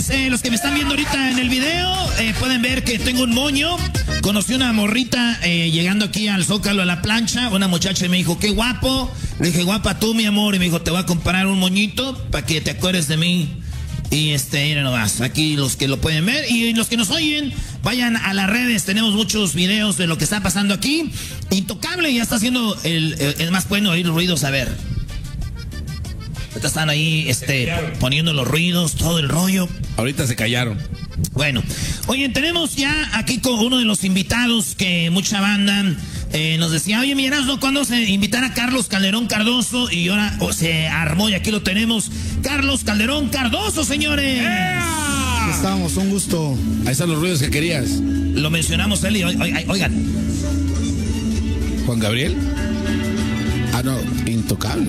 los que me están viendo ahorita en el video, pueden ver que tengo un moño. Conocí una morrita llegando aquí al Zócalo, a la plancha. Una muchacha me dijo, qué guapo. Le dije, guapa tú, mi amor. Y me dijo, te voy a comprar un moñito para que te acuerdes de mí. Y miren nomás, aquí los que lo pueden ver. Y los que nos oyen, vayan a las redes. Tenemos muchos videos de lo que está pasando aquí. Intocable ya está haciendo el más bueno oír ruidos, a ver. Ahorita están ahí poniendo los ruidos, todo el rollo. Ahorita se callaron. Bueno, oye, tenemos ya aquí con uno de los invitados que mucha banda nos decía, oye, miras, ¿no? ¿Cuándo se invitará a Carlos Calderón Cardoso? Y ahora se armó y aquí lo tenemos. Carlos Calderón Cardoso, señores. Aquí estamos, un gusto. Ahí están los ruidos que querías. Lo mencionamos él y oigan. ¿Juan Gabriel? Ah, no, Intocable.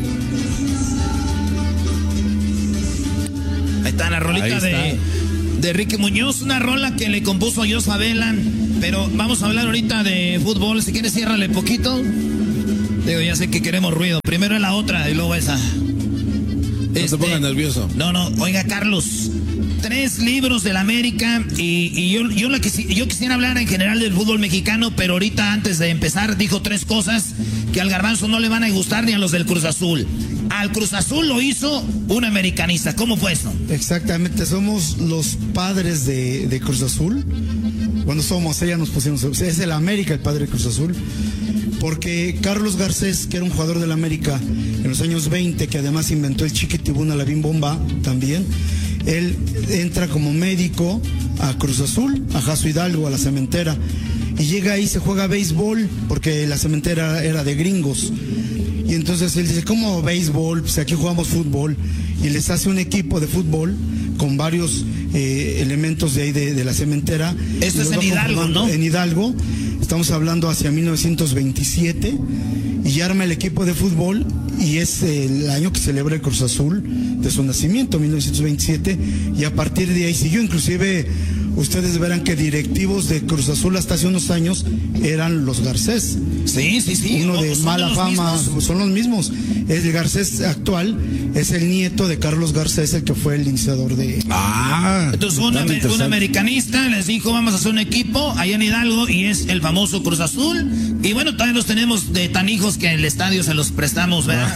Ahí está la rolita de Ricky Muñoz, una rola que le compuso Jos Favelan. Pero vamos a hablar ahorita de fútbol. Si quieres, ciérrale poquito. Digo, ya sé que queremos ruido. Primero la otra y luego esa. No te pongas nervioso. No, oiga, Carlos. 3 libros de la América y yo quisiera hablar en general del fútbol mexicano, pero ahorita antes de empezar dijo 3 cosas que al Garbanzo no le van a gustar ni a los del Cruz Azul. Al Cruz Azul lo hizo un americanista. ¿Cómo fue eso? Exactamente, somos los padres de Cruz Azul. Bueno, ella nos pusimos, es el América el padre de Cruz Azul. Porque Carlos Garcés, que era un jugador del América en los años 20, que además inventó el Chiquitibuna, la Bim Bomba también, él entra como médico a Cruz Azul, a Jaso Hidalgo, a la cementera, y llega ahí, se juega béisbol, porque la cementera era de gringos. Y entonces él dice, ¿cómo béisbol? Pues aquí jugamos fútbol. Y les hace un equipo de fútbol con varios elementos de ahí de la cementera. Esto es en Hidalgo, ¿no? En Hidalgo, estamos hablando hacia 1927, y arma el equipo de fútbol, y es el año que celebra el Cruz Azul de su nacimiento, 1927, y a partir de ahí siguió. Inclusive ustedes verán que directivos de Cruz Azul hasta hace unos años eran los Garcés. Sí. Uno de mala fama, son los mismos. El Garcés actual es el nieto de Carlos Garcés, el que fue el iniciador de... Entonces un americanista les dijo, vamos a hacer un equipo allá en Hidalgo, y es el famoso Cruz Azul. Y bueno, también los tenemos de tan hijos que en el estadio se los prestamos, ¿verdad?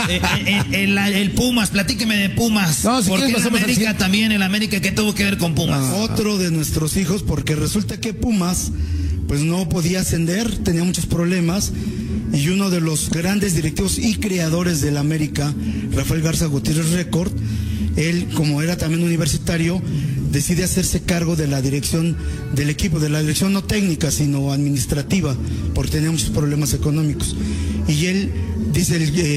El Pumas, platíqueme de Pumas. No, si porque quieres, el América también, el América, ¿qué tuvo que ver con Pumas? Otro de nuestros hijos, porque resulta que Pumas pues no podía ascender, tenía muchos problemas, y uno de los grandes directivos y creadores del América, Rafael Garza Gutiérrez Record, él, como era también universitario, decide hacerse cargo de la dirección del equipo, de la dirección no técnica, sino administrativa, porque tenía muchos problemas económicos. Y él dice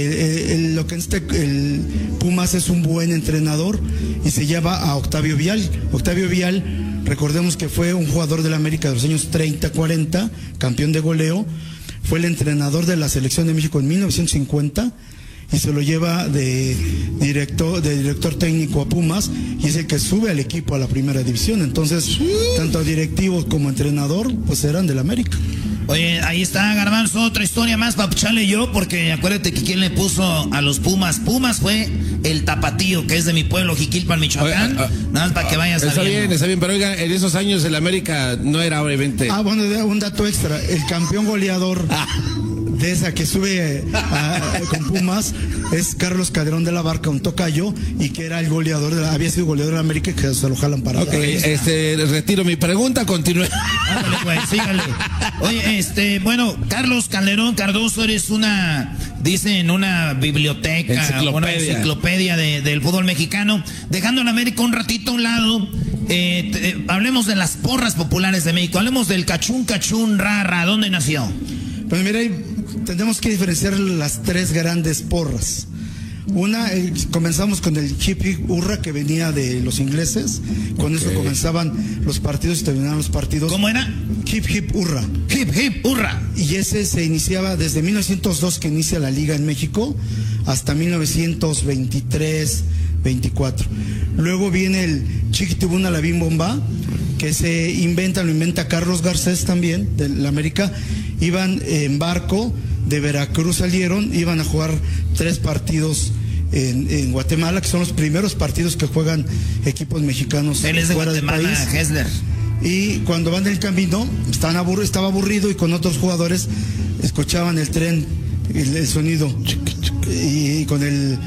el Pumas es un buen entrenador, y se llama a Octavio Vial. Octavio Vial, recordemos que fue un jugador del América de los años 30, 40, campeón de goleo, fue el entrenador de la selección de México en 1950, y se lo lleva de director técnico a Pumas, y es el que sube al equipo a la primera división. Entonces, tanto directivos como entrenador, pues eran del América. Oye, ahí está, Garbanzo, otra historia más para echarle yo, porque acuérdate que quien le puso a los Pumas. Pumas fue el Tapatío, que es de mi pueblo, Jiquilpan, Michoacán. Nada más para que vayas sabiendo. Está bien, pero oiga, en esos años el América no era obviamente... Bueno, un dato extra, el campeón goleador de esa que sube con Pumas es Carlos Calderón de la Barca, un tocayo, y que era el goleador, había sido goleador de la América, y que se lo jalan para allá. Retiro mi pregunta, continúe. Ándale, güey, sígale. Oye, bueno, Carlos Calderón Cardoso, eres dicen una biblioteca, una enciclopedia del fútbol mexicano. Dejando a la América un ratito a un lado, hablemos de las porras populares de México, hablemos del cachún, rara, ¿dónde nació? Pues mira, tenemos que diferenciar las 3 grandes porras. Una, comenzamos con el hip hip hurra, que venía de los ingleses. Con eso comenzaban los partidos y terminaban los partidos. ¿Cómo era? Hip hip hurra. Hip hip hurra. Y ese se iniciaba desde 1902, que inicia la liga en México, hasta 1923, 24. Luego viene el Chiquitibuna, la Bim Bomba, que lo inventa Carlos Garcés también, de la América. Iban en barco, de Veracruz salieron, iban a jugar 3 partidos en Guatemala, que son los primeros partidos que juegan equipos mexicanos. Él es de fuera Guatemala, del país. Hessler. Y cuando van del camino, estaba aburrido y con otros jugadores escuchaban el tren, el sonido, y con el...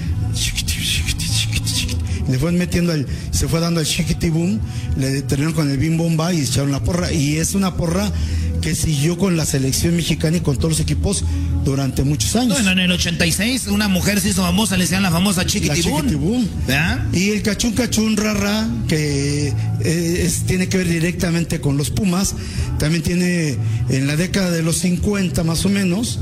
Le fueron metiendo se fue dando el chiquitibum, le terminaron con el bim bomba y echaron la porra. Y es una porra que siguió con la selección mexicana y con todos los equipos durante muchos años. Bueno, en el 86 una mujer se hizo famosa, le decían la famosa Chiquitibum. ¿Verdad? Y el cachún cachún rara, que tiene que ver directamente con los Pumas, también tiene en la década de los 50 más o menos,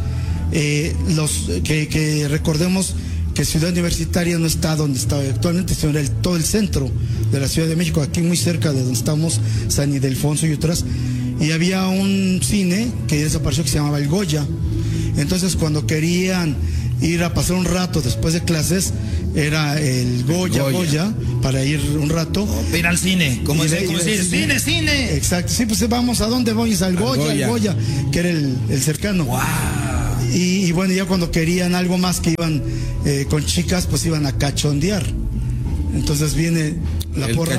que recordemos que Ciudad Universitaria no está donde está actualmente, sino todo el centro de la Ciudad de México, aquí muy cerca de donde estamos, San Ildefonso y otras. Y había un cine que desapareció que se llamaba El Goya. Entonces, cuando querían ir a pasar un rato después de clases, era el Goya, para ir un rato. Ir al cine, como decir, cine. Exacto, sí, pues vamos, ¿a dónde voy? Al Goya, que era el cercano. Wow. Y bueno, ya cuando querían algo más, que iban con chicas, pues iban a cachondear. Entonces viene la porra.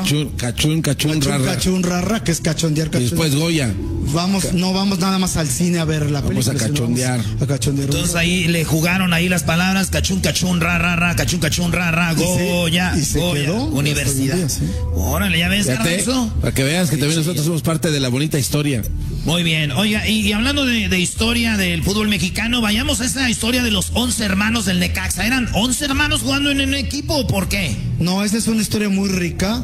Cachún rara, que es cachondear. Y después Goya. No vamos nada más al cine a ver la película. Vamos a cachondear. Entonces ahí le jugaron ahí las palabras, cachún, rara, cachún, rara, Goya, y se Goya, quedó universidad. ¿Sí? Órale, ya ves, eso. Para que veas que también nosotros somos parte de la bonita historia. Muy bien. Oiga, y hablando de historia del fútbol mexicano, vayamos a esa historia de los 11 hermanos del Necaxa. ¿Eran 11 hermanos jugando en el equipo o por qué? No, esa es una historia muy rica.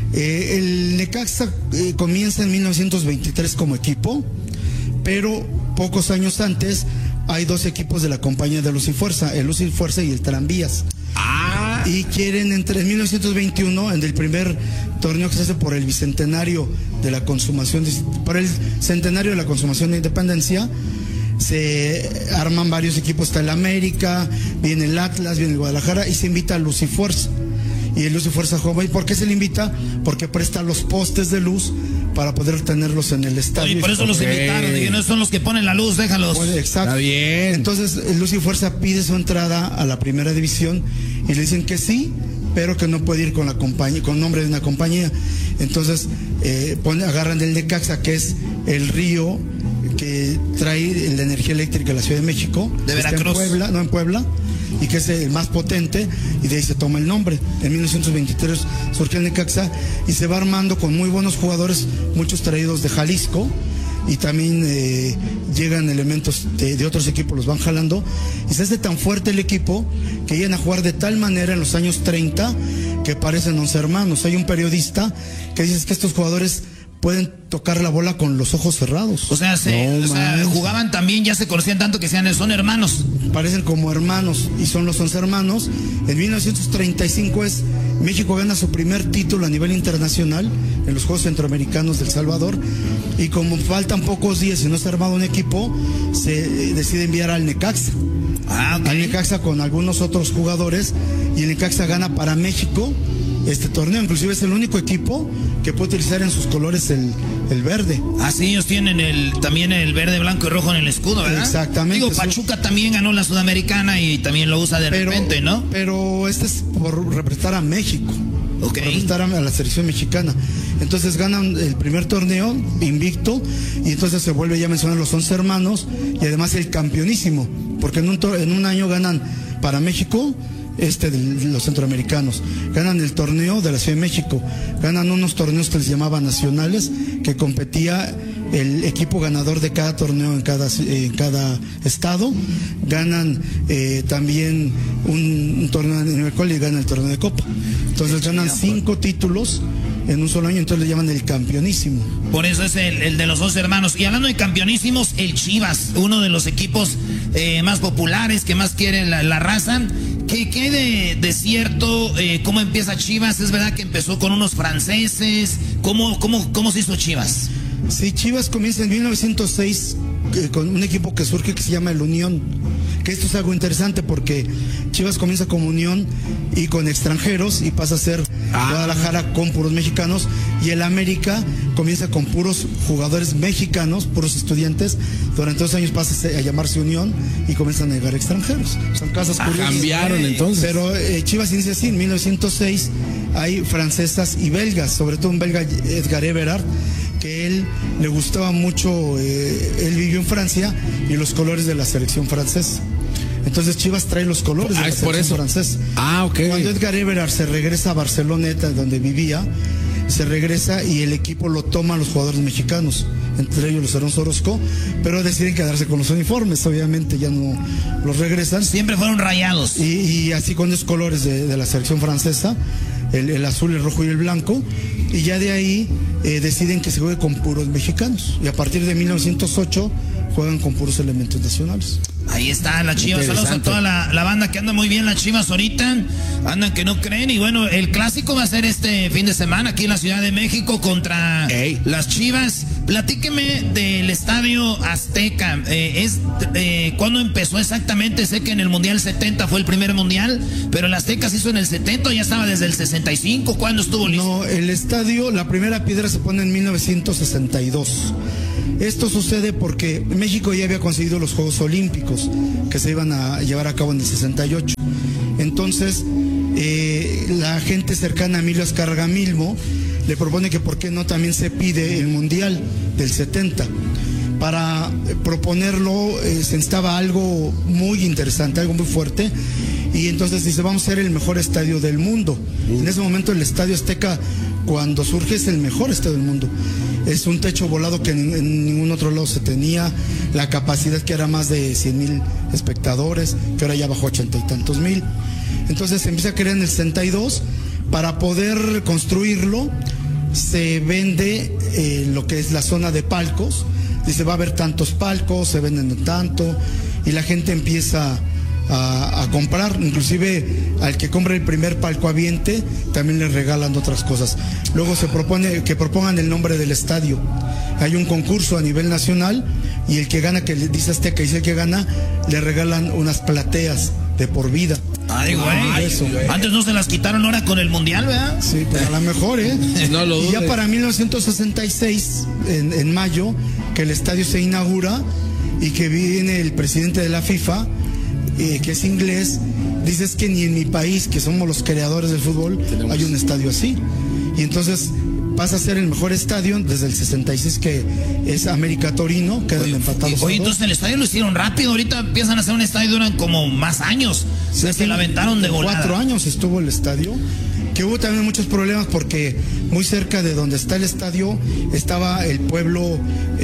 El Necaxa comienza en 1923 como equipo, pero pocos años antes hay dos equipos de la compañía de Luz y Fuerza, el Luz y Fuerza y el Tranvías. Y quieren en 1921, en el primer torneo que se hace por el bicentenario de la consumación, por el centenario de la consumación de independencia, se arman varios equipos, está el América, viene el Atlas, viene el Guadalajara, y se invita a Luz y Fuerza. Y el Luz y Fuerza Joven, ¿por qué se le invita? Porque presta los postes de luz para poder tenerlos en el estadio. Y por eso los invitaron, y no son los que ponen la luz, déjalos. Pues, exacto. Está bien. Entonces, Luz y Fuerza pide su entrada a la primera división y le dicen que sí, pero que no puede ir con la compañía, con nombre de una compañía. Entonces, agarran del Necaxa, que es el río que trae la energía eléctrica a la Ciudad de México. De Veracruz. En Puebla, y que es el más potente, y de ahí se toma el nombre. En 1923 surge el Necaxa y se va armando con muy buenos jugadores, muchos traídos de Jalisco, y también llegan elementos de otros equipos, los van jalando, y se hace tan fuerte el equipo que llegan a jugar de tal manera en los años 30 que parecen 11 hermanos. Hay un periodista que dice que estos jugadores pueden tocar la bola con los ojos cerrados. O sea, jugaban también, ya se conocían tanto que son hermanos. Parecen como hermanos y son los 11 hermanos. En 1935 México gana su primer título a nivel internacional en los Juegos Centroamericanos del Salvador, y como faltan pocos días y no se ha armado un equipo, se decide enviar al Necaxa. Okay. Al Necaxa con algunos otros jugadores, y el Necaxa gana para México este torneo. Inclusive es el único equipo que puede utilizar en sus colores el verde. Sí, ellos tienen también el verde, blanco y rojo en el escudo, ¿verdad? Exactamente. Digo, Pachuca también ganó la Sudamericana y también lo usa de repente, ¿no? Pero este es por representar a México. Okay. Por representar a la selección mexicana. Entonces ganan el primer torneo invicto, y entonces se vuelve ya a mencionar los 11 hermanos y además el campeonísimo, porque en un año ganan para México de los centroamericanos, ganan el torneo de la Ciudad de México, ganan unos torneos que les llamaban nacionales, que competía el equipo ganador de cada torneo en cada estado, ganan también un torneo en el cual ganan el torneo de Copa. Entonces ganan 5 títulos en un solo año, entonces le llaman el campeonísimo. Por eso es el de los 11 hermanos. Y hablando de campeonísimos, el Chivas, uno de los equipos más populares, que más quiere la raza. ¿Qué de cierto? ¿Cómo empieza Chivas? ¿Es verdad que empezó con unos franceses? ¿Cómo se hizo Chivas? Sí, Chivas comienza en 1906 con un equipo que surge que se llama el Unión. Que esto es algo interesante porque Chivas comienza como Unión y con extranjeros, y pasa a ser Guadalajara con puros mexicanos, y el América comienza con puros jugadores mexicanos, puros estudiantes. Durante 2 años pasa a llamarse Unión y comienzan a llegar extranjeros. Son casas curiosas. Cambiaron entonces. Pero Chivas inicia así, en 1906 hay francesas y belgas, sobre todo un belga, Edgar Everard, que él le gustaba mucho, él vivió en Francia, y los colores de la selección francesa. Entonces Chivas trae los colores de la selección francesa. Ok. Cuando Edgar Everard se regresa a Barceloneta, donde vivía, se regresa y el equipo lo toman los jugadores mexicanos, entre ellos los Alonso Orozco, pero deciden quedarse con los uniformes, obviamente ya no los regresan. Siempre fueron rayados. Y así con los colores de la selección francesa, el azul, el rojo y el blanco, y ya de ahí deciden que se juegue con puros mexicanos, y a partir de 1908 juegan con puros elementos nacionales. Ahí está la Chivas. Saludos a toda la banda que anda muy bien, las Chivas ahorita. Andan que no creen. Y bueno, el clásico va a ser este fin de semana aquí en la Ciudad de México contra las Chivas. Platíqueme del Estadio Azteca. ¿Cuándo empezó exactamente? Sé que en el Mundial 70 fue el primer Mundial, pero el Azteca se hizo en el 70, ya estaba desde el 65. ¿Cuándo estuvo listo? No, el estadio, la primera piedra se pone en 1962. Esto sucede porque México ya había conseguido los Juegos Olímpicos que se iban a llevar a cabo en el 68. Entonces, la gente cercana a Emilio Azcárraga Milmo le propone que por qué no también se pide el Mundial del 70. Para proponerlo se necesitaba algo muy interesante, algo muy fuerte, y entonces dice, vamos a ser el mejor estadio del mundo. En ese momento el Estadio Azteca, cuando surge, es el mejor estadio del mundo. Es un techo volado que en ningún otro lado se tenía, la capacidad que era más de 100,000 espectadores, que ahora ya bajó a 80 y tantos mil. Entonces se empieza a crear en el 62. Para poder construirlo se vende lo que es la zona de palcos. Dice, va a haber tantos palcos, se venden tanto, y la gente empieza a comprar. Inclusive al que compra el primer palco aviente también le regalan otras cosas. Luego se propone que propongan el nombre del estadio. Hay un concurso a nivel nacional, y el que gana, que le dice Azteca, y el que gana, le regalan unas plateas de por vida. Ay, güey. Antes no se las quitaron, ahora con el Mundial, ¿verdad? Sí, pues a lo mejor, No lo dudes. Y ya para 1966, en mayo, que el estadio se inaugura y que viene el presidente de la FIFA, que es inglés, dices que ni en mi país, que somos los creadores del fútbol, hay un estadio así. Y entonces pasa a ser el mejor estadio desde el 66, que es América Torino, quedan empatados. Oye, entonces el estadio lo hicieron rápido, ahorita empiezan a hacer un estadio, duran como más años. Sí, se la aventaron de volada. 4 años estuvo el estadio, que hubo también muchos problemas porque muy cerca de donde está el estadio estaba el pueblo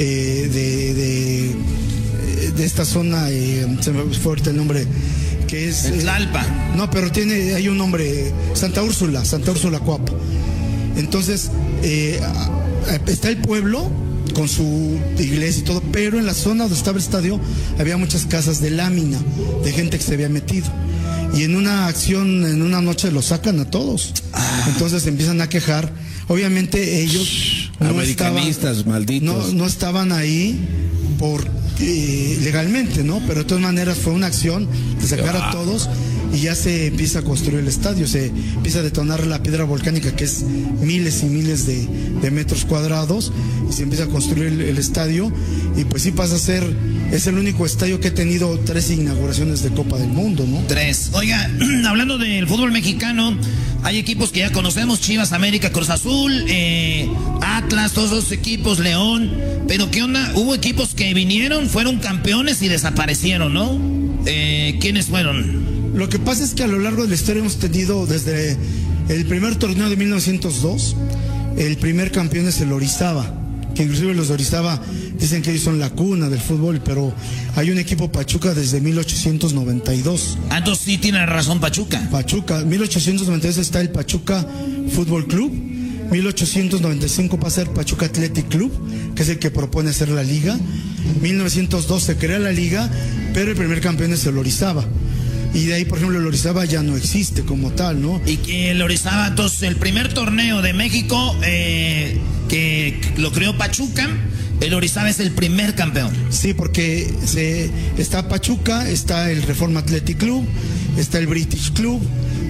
de esta zona, se me fue ahorita el nombre, que es Tlalpa. No, pero hay un nombre, Santa Úrsula Coapa. Entonces está el pueblo con su iglesia y todo, pero en la zona donde estaba el estadio había muchas casas de lámina de gente que se había metido, y en una acción, en una noche, los sacan a todos. Entonces empiezan a quejar. Obviamente ellos americanistas, malditos, no estaban ahí por legalmente, ¿no? Pero de todas maneras fue una acción de sacar a todos, y ya se empieza a construir el estadio, se empieza a detonar la piedra volcánica, que es miles y miles de metros cuadrados, y se empieza a construir el estadio, y pues sí pasa a ser, es el único estadio que ha tenido 3 inauguraciones de Copa del Mundo, ¿no? 3. Oiga, hablando del fútbol mexicano, hay equipos que ya conocemos: Chivas, América, Cruz Azul, Atlas, todos esos equipos, León. Pero ¿qué onda? Hubo equipos que vinieron, fueron campeones y desaparecieron, ¿no? ¿Quiénes fueron? Lo que pasa es que a lo largo de la historia hemos tenido, desde el primer torneo de 1902, el primer campeón es el Orizaba, que inclusive los de Orizaba dicen que ellos son la cuna del fútbol, pero hay un equipo Pachuca desde 1892. Entonces sí tiene razón Pachuca. 1892 está el Pachuca Fútbol Club, 1895 pasa a ser Pachuca Athletic Club, que es el que propone hacer la liga. 1902 se crea la liga, pero el primer campeón es el Orizaba. Y de ahí, por ejemplo, el Orizaba ya no existe como tal, ¿no? Y que el Orizaba, entonces, el primer torneo de México que lo creó Pachuca, el Orizaba es el primer campeón. Sí, porque está Pachuca, está el Reforma Athletic Club, está el British Club,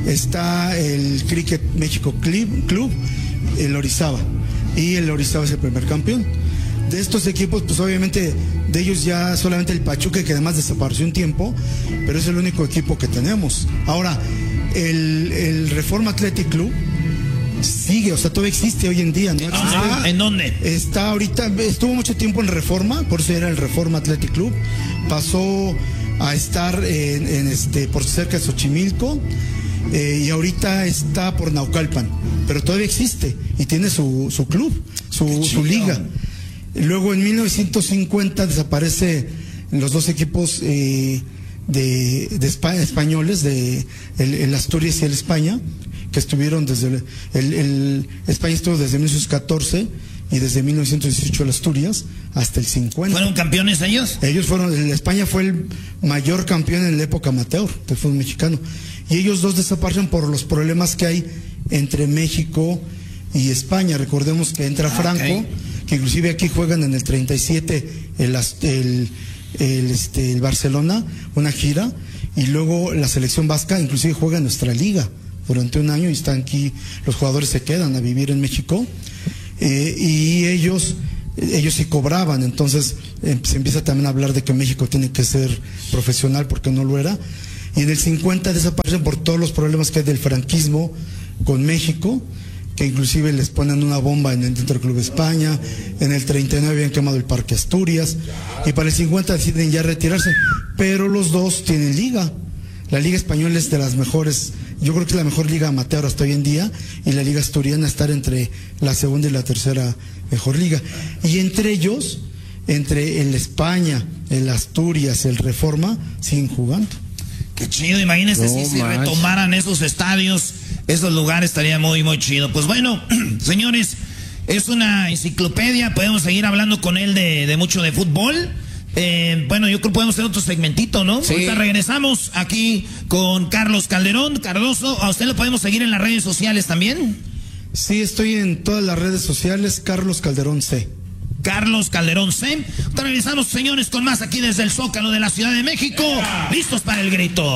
está el Cricket México Club, el Orizaba, y el Orizaba es el primer campeón. De estos equipos, pues obviamente de ellos ya solamente el Pachuca, que además desapareció un tiempo, pero es el único equipo que tenemos. Ahora, el Reforma Athletic Club sigue, o sea, todavía existe hoy en día, ¿no? ¿En dónde? Está ahorita, estuvo mucho tiempo en Reforma, por eso era el Reforma Athletic Club. Pasó a estar por cerca de Xochimilco, y ahorita está por Naucalpan, pero todavía existe y tiene su club, su liga. Luego en 1950 desaparece los dos equipos de España, españoles, el Asturias y el España, que estuvieron desde el España estuvo desde 1914 y desde 1918 el Asturias hasta el 50. ¿Fueron campeones ellos? Ellos fueron, el España fue el mayor campeón en la época amateur del fútbol mexicano, y ellos dos desaparecen por los problemas que hay entre México y España. Recordemos que entra Franco, que inclusive aquí juegan en el 37 el Barcelona, una gira, y luego la selección vasca inclusive juega en nuestra liga durante un año, y están aquí, los jugadores se quedan a vivir en México, y ellos sí cobraban. Entonces se empieza también a hablar de que México tiene que ser profesional, porque no lo era, y en el 50 desaparecen por todos los problemas que hay del franquismo con México, que inclusive les ponen una bomba dentro del Club España. En el 39 habían quemado el Parque Asturias, y para el 50 deciden ya retirarse, pero los dos tienen liga. La Liga Española es de las mejores, yo creo que es la mejor liga amateur hasta hoy en día, y la Liga Asturiana estar entre la segunda y la tercera mejor liga. Y entre ellos, entre el España, el Asturias, el Reforma, siguen jugando. Qué chido, imagínense si se retomaran esos estadios, esos lugares, estaría muy, muy chido. Pues bueno, señores, es una enciclopedia, podemos seguir hablando con él de mucho de fútbol. Bueno, yo creo que podemos hacer otro segmentito, ¿no? Sí. Ahorita regresamos aquí con Carlos Calderón. Cardoso, ¿a usted lo podemos seguir en las redes sociales también? Sí, estoy en todas las redes sociales, Carlos Calderón C. Carlos Calderón C. Regresamos, señores, con más aquí desde el Zócalo de la Ciudad de México. Listos para el grito.